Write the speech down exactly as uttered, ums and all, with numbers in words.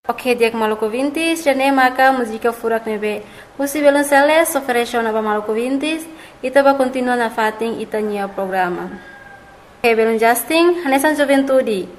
Ok, dia Maluku Vintis, jane maka música furak nebe. Musi belum seles, oferecer na Maluku Vintis, ita ba continua na fating ita nia programa. Ok, belum Justin, hanesan juventude.